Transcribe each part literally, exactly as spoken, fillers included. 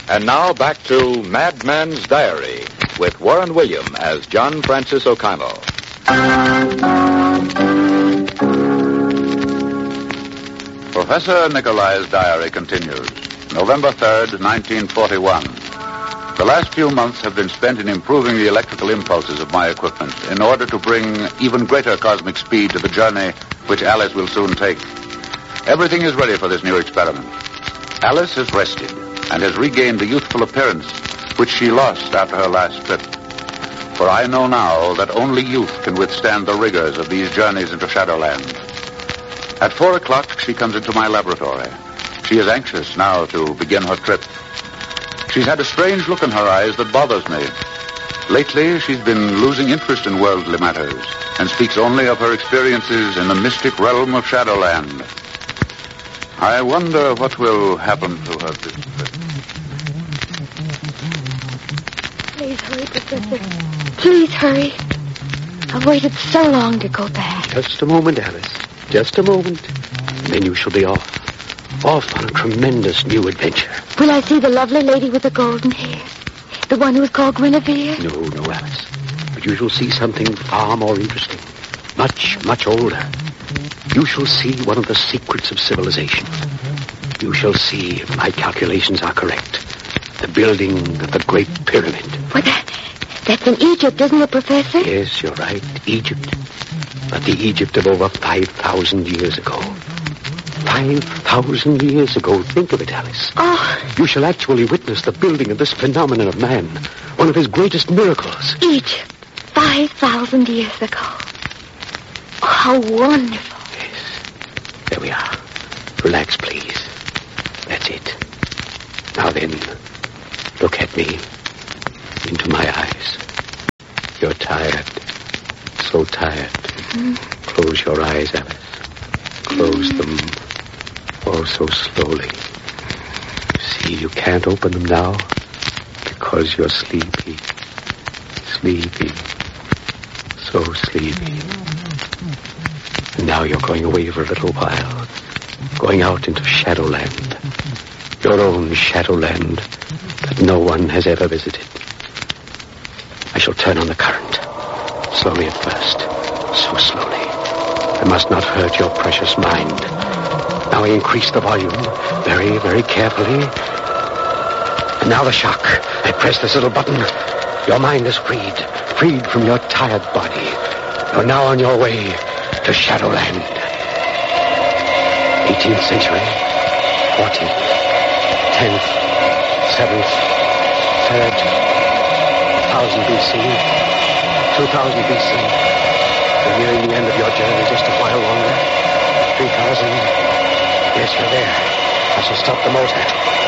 And now back to Madman's Diary with Warren William as John Francis O'Connell. Professor Nicolai's diary continues. November third, nineteen forty-one. The last few months have been spent in improving the electrical impulses of my equipment in order to bring even greater cosmic speed to the journey which Alice will soon take. Everything is ready for this new experiment. Alice has rested and has regained the youthful appearance which she lost after her last trip. For I know now that only youth can withstand the rigors of these journeys into Shadowland. At four o'clock, she comes into my laboratory. She is anxious now to begin her trip. She's had a strange look in her eyes that bothers me. Lately, she's been losing interest in worldly matters and speaks only of her experiences in the mystic realm of Shadowland. I wonder what will happen to her this trip. Please hurry, Professor. Please hurry. I've waited so long to go back. Just a moment, Alice. Just a moment. And then you shall be off. Off on a tremendous new adventure. Will I see the lovely lady with the golden hair? The one who is called Guinevere? No, no, Alice. But you shall see something far more interesting. Much, much older. You shall see one of the secrets of civilization. You shall see, if my calculations are correct, the building of the Great Pyramid. Well, that, that's in Egypt, isn't it, Professor? Yes, you're right. Egypt. But the Egypt of over five thousand years ago. five thousand years ago. Think of it, Alice. Oh. You shall actually witness the building of this phenomenon of man. One of his greatest miracles. Egypt. five thousand years ago. Oh, how wonderful. Yes. There we are. Relax, please. That's it. Now then, look at me. Into my eyes. You're tired. So tired. Mm. Close your eyes, Alice. Close mm. them. Oh, so slowly. See, you can't open them now because you're sleepy. Sleepy. So sleepy. And now you're going away for a little while. Going out into Shadowland. Your own Shadowland that no one has ever visited. I shall turn on the current. Slowly at first. So slowly. I must not hurt your precious mind. Now I increase the volume. Very, very carefully. And now the shock. I press this little button. Your mind is freed. Freed from your tired body. You're now on your way to Shadowland. eighteenth century. fourteenth. tenth. seventh. third. one thousand B C. two thousand B C. You're nearing the end of your journey, just a while longer. three thousand. Yes, you're there. I shall stop the motor.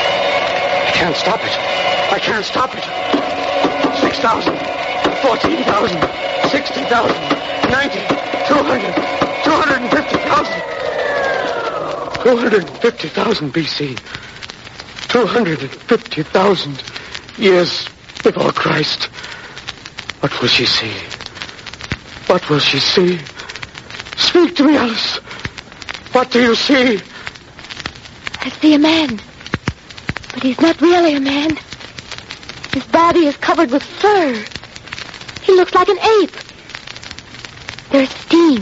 I can't stop it. I can't stop it. six thousand. fourteen thousand. sixty thousand. ninety. two hundred. two hundred fifty thousand. two hundred fifty thousand B C. two hundred fifty thousand years before Christ. What will she see? What will she see? Speak to me, Alice. What do you see? I see a man. But he's not really a man. His body is covered with fur. He looks like an ape. There's steam.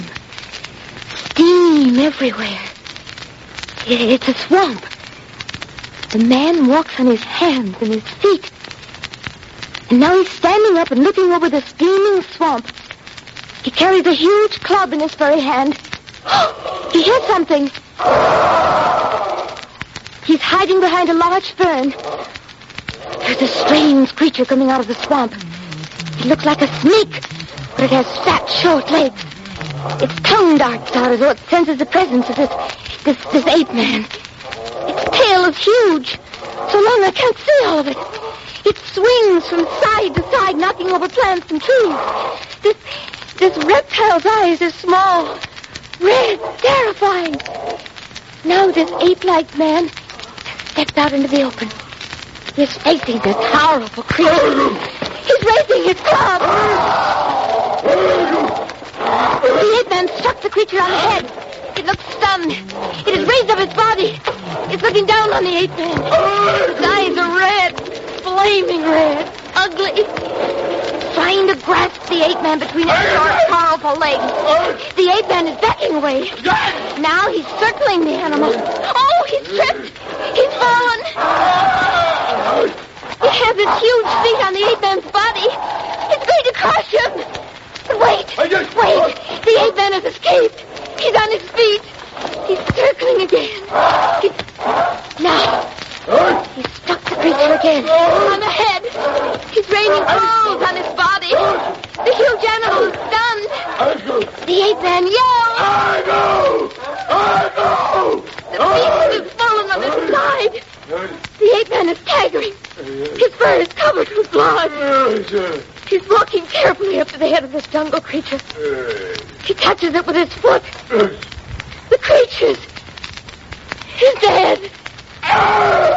Steam everywhere. It's a swamp. The man walks on his hands and his feet. And now he's standing up and looking over the steaming swamp. He carries a huge club in his furry hand. He hears something. He's hiding behind a large fern. There's a strange creature coming out of the swamp. It looks like a snake, but it has fat, short legs. Its tongue darts out as though it senses the presence of this, this, this ape man. Its tail is huge, so long I can't see all of it. It swings from side to side, knocking over plants and trees. This, this reptile's eyes are small, red, terrifying. Now this ape-like man steps out into the open. He's facing this horrible creature. He's raising his club. The ape man struck the creature on the head. It looks stunned. It has raised up its body. It's looking down on the ape man. Its eyes are red. flaming red, ugly, trying to grasp the ape-man between his short, powerful legs. The ape-man is backing away. Now he's circling the animal. Oh, he's tripped. He's fallen. He has his huge feet on the ape-man's body. It's going to crush him. But wait, wait. The ape-man has escaped. He's on his feet. He's circling again. He's... Now, he's struck the creature again. On the head. He's raining balls on his body. The huge animal is stunned. The ape-man yells. I know! I know! The beast has fallen on his side. The ape-man is staggering. His fur is covered with blood. He's walking carefully up to the head of this jungle creature. He touches it with his foot. The creature's... is dead.